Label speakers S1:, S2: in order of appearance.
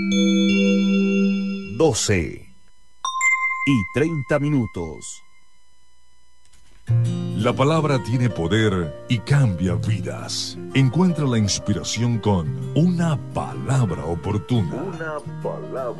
S1: 12:30.
S2: La palabra tiene poder y cambia vidas. Encuentra la inspiración con una palabra oportuna.
S3: Una palabra